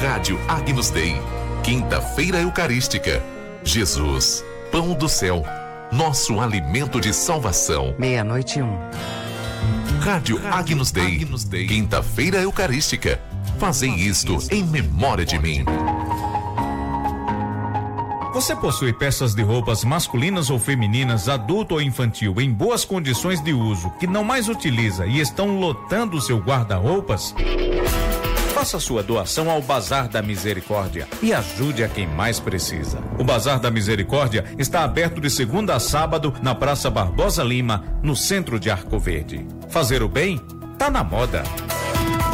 Rádio Agnus Dei, quinta-feira eucarística. Jesus, pão do céu, nosso alimento de salvação. 00:01. Rádio Agnus Dei, quinta-feira eucarística. Fazei isto em memória de mim. Você possui peças de roupas masculinas ou femininas, adulto ou infantil, em boas condições de uso, que não mais utiliza e estão lotando o seu guarda-roupas? Faça sua doação ao Bazar da Misericórdia e ajude a quem mais precisa. O Bazar da Misericórdia está aberto de segunda a sábado na Praça Barbosa Lima, no centro de Arco Verde. Fazer o bem tá na moda.